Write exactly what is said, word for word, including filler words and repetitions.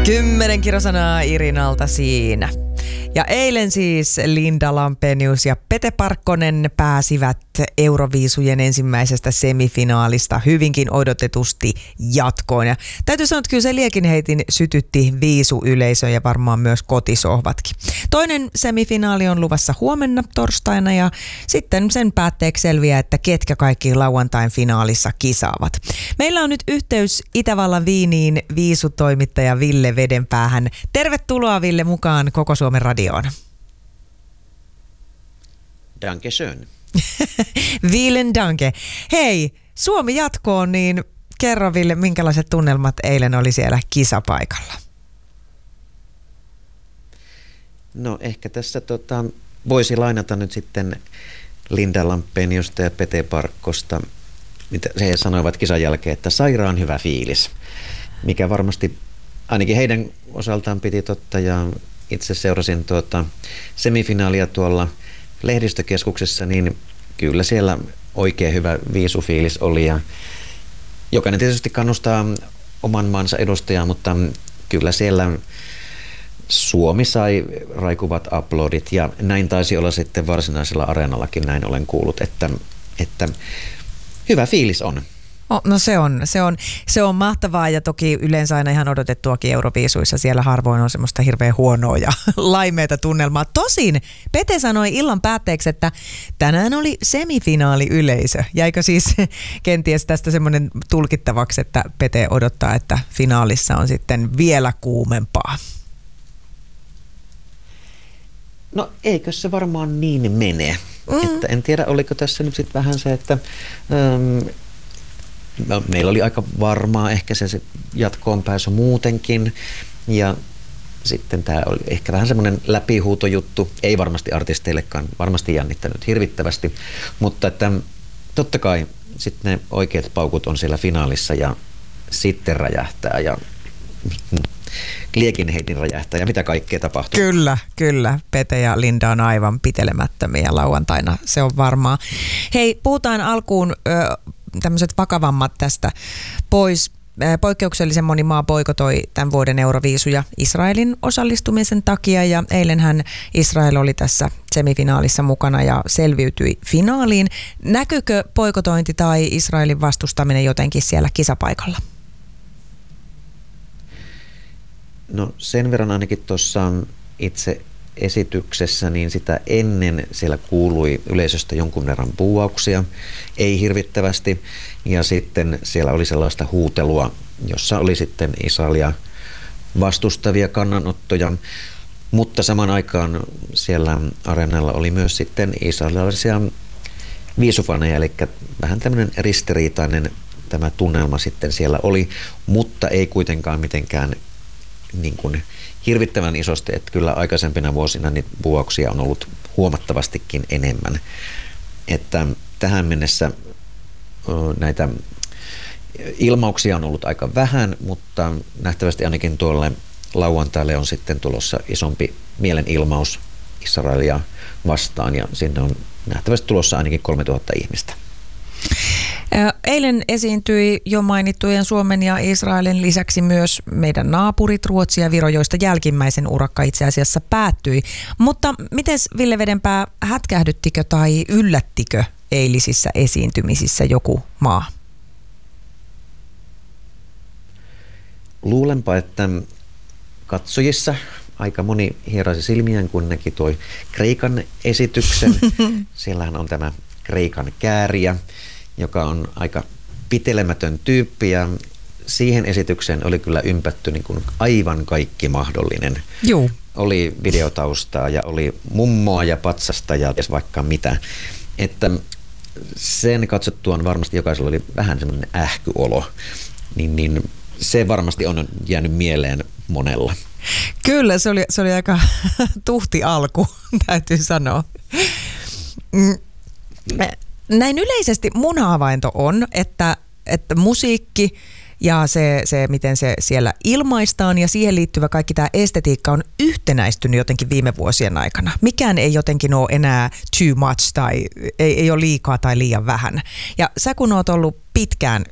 Kymmenen kilosanaa Irinalta siinä. Ja eilen siis Linda Lampenius ja Pete Parkkonen pääsivät Euroviisujen ensimmäisestä semifinaalista hyvinkin odotetusti jatkoon. Ja täytyy sanoa, että kyllä se liekinheitin sytytti viisuyleisö ja varmaan myös kotisohvatkin. Toinen semifinaali on luvassa huomenna torstaina ja sitten sen päätteeksi selviää, että ketkä kaikki lauantain finaalissa kisaavat. Meillä on nyt yhteys Itävallan Viiniin viisutoimittaja Ville Vedenpäähän. Tervetuloa Ville mukaan Koko Suomen radioon. Danke schön. Vielen danke. Hei, Suomi jatkoon, niin kerro Ville, minkälaiset tunnelmat eilen oli siellä kisapaikalla? No ehkä tässä tota, voisi lainata nyt sitten Linda Lampeniusta ja Pete Parkkosta, mitä he sanoivat kisan jälkeen, että sairaan hyvä fiilis, mikä varmasti ainakin heidän osaltaan piti totta, ja itse seurasin tuota semifinaalia tuolla lehdistökeskuksessa, niin kyllä siellä oikein hyvä viisufiilis oli, ja jokainen tietysti kannustaa oman maansa edustajaa, mutta kyllä siellä Suomi sai raikuvat aplodit, ja näin taisi olla sitten varsinaisella areenallakin, näin olen kuullut, että, että hyvä fiilis on. Oh, no se on, se, on, se on mahtavaa ja toki yleensä aina ihan odotettuakin Euroviisuissa. Siellä harvoin on semmoista hirveän huonoa ja laimeita tunnelmaa. Tosin Pete sanoi illan päätteeksi, että tänään oli semifinaaliyleisö. Jäikö siis kenties tästä semmoinen tulkittavaksi, että Pete odottaa, että finaalissa on sitten vielä kuumempaa? No eikö se varmaan niin mene? Mm. Että en tiedä, oliko tässä nyt sitten vähän se, että Ähm, meillä oli aika varmaa ehkä se, se jatkoon pääsy muutenkin, ja sitten tämä oli ehkä vähän semmoinen läpihuutojuttu, ei varmasti artisteillekaan, varmasti jännittänyt hirvittävästi, mutta että totta kai sitten ne oikeat paukut on siellä finaalissa ja sitten räjähtää ja liekinheitin räjähtää ja mitä kaikkea tapahtuu. Kyllä, kyllä. Pete ja Linda on aivan pitelemättömiä lauantaina, se on varmaa. Hei, puhutaan alkuun ö, tämmöiset vakavammat tästä pois. Poikkeuksellisen moni maa boikotoi tämän vuoden Euroviisuja Israelin osallistumisen takia, ja eilenhän Israel oli tässä semifinaalissa mukana ja selviytyi finaaliin. Näkyykö boikotointi tai Israelin vastustaminen jotenkin siellä kisapaikalla? No sen verran ainakin tuossa itse esityksessä, niin sitä ennen siellä kuului yleisöstä jonkun verran buuauksia, ei hirvittävästi, ja sitten siellä oli sellaista huutelua, jossa oli sitten Israelia vastustavia kannanottoja, mutta saman aikaan siellä areenalla oli myös sitten israelilaisia viisufaneja, eli vähän tämmöinen ristiriitainen tämä tunnelma sitten siellä oli, mutta ei kuitenkaan mitenkään niin kuin hirvittävän isosti, että kyllä aikaisempina vuosina niitä buuauksia on ollut huomattavastikin enemmän. Että tähän mennessä näitä ilmauksia on ollut aika vähän, mutta nähtävästi ainakin tuolle lauantaille on sitten tulossa isompi mielenilmaus Israelia vastaan, ja sinne on nähtävästi tulossa ainakin kolmetuhatta ihmistä. Eilen esiintyi jo mainittujen Suomen ja Israelin lisäksi myös meidän naapurit Ruotsi ja Viro, joista jälkimmäisen urakka itse asiassa päättyi. Mutta miten Ville Vedenpää, hätkähdyttikö tai yllättikö eilisissä esiintymisissä joku maa? Luulenpa, että katsojissa aika moni hieraisi silmiään, kun näki tuo Kreikan esityksen. Siellähän on tämä Kreikan kääriä, joka on aika pitelemätön tyyppi, ja siihen esitykseen oli kyllä ympätty niin kuin aivan kaikki mahdollinen. Juu. Oli videotaustaa ja oli mummoa ja patsasta ja vaikka mitä. Että sen katsottuaan varmasti jokaisella oli vähän semmoinen ähkyolo, niin, niin se varmasti on jäänyt mieleen monella. Kyllä, se oli, se oli aika tuhti alku, täytyy sanoa. Mm. Näin yleisesti mun havainto on, että, että musiikki ja se, se, miten se siellä ilmaistaan ja siihen liittyvä kaikki tämä estetiikka on yhtenäistynyt jotenkin viime vuosien aikana. Mikään ei jotenkin ole enää too much tai ei, ei ole liikaa tai liian vähän. Ja sä kun oot ollut pitkään